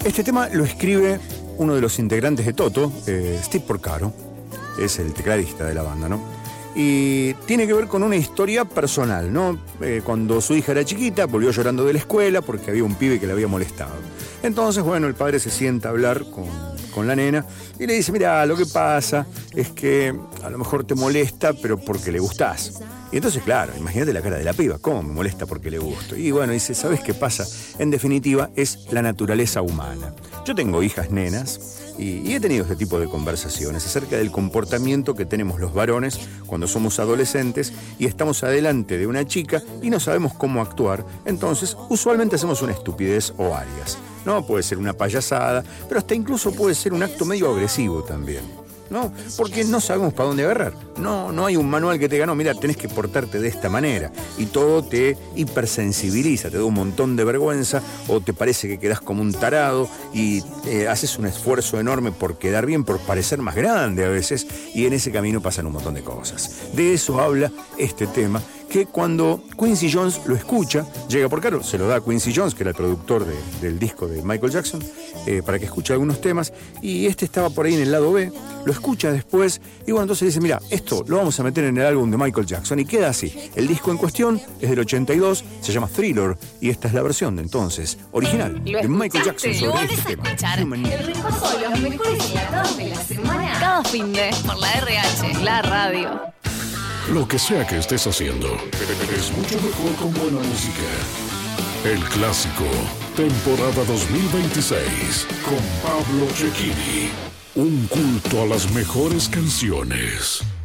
Este tema lo escribe uno de los integrantes de Toto, Steve Porcaro, es el tecladista de la banda, ¿no? Y tiene que ver con una historia personal, ¿no? Cuando su hija era chiquita, volvió llorando de la escuela porque había un pibe que la había molestado. Entonces, bueno, el padre se sienta a hablar con la nena y le dice, mira, lo que pasa es que a lo mejor te molesta, pero porque le gustás. Y entonces, claro, imagínate la cara de la piba, ¿cómo me molesta porque le gusto? Y bueno, dice, ¿sabes qué pasa? En definitiva, es la naturaleza humana. Yo tengo hijas nenas y he tenido este tipo de conversaciones acerca del comportamiento que tenemos los varones cuando somos adolescentes y estamos adelante de una chica y no sabemos cómo actuar. Entonces, usualmente hacemos una estupidez o varias, ¿no? Puede ser una payasada, pero hasta incluso puede ser un acto medio agresivo también, ¿no? Porque no sabemos para dónde agarrar. No hay un manual que te diga, no, mira, tenés que portarte de esta manera. Y todo te hipersensibiliza, te da un montón de vergüenza, o te parece que quedás como un tarado y haces un esfuerzo enorme por quedar bien, por parecer más grande a veces, y en ese camino pasan un montón de cosas. De eso habla este tema, que cuando Quincy Jones lo escucha, llega por Carol, se lo da a Quincy Jones, que era el productor del disco de Michael Jackson, para que escuche algunos temas, y este estaba por ahí en el lado B, lo escucha después, y bueno, entonces dice, mira, esto lo vamos a meter en el álbum de Michael Jackson, y queda así. El disco en cuestión es del 82, se llama Thriller, y esta es la versión de entonces original de Michael Jackson sobre este tema. El repaso de los mejores enlatados de la semana. Cada fin de por la RH, la radio. Lo que sea que estés haciendo, es mucho mejor con buena música. El Clásico, temporada 2026, con Pablo Cecchini. Un culto a las mejores canciones.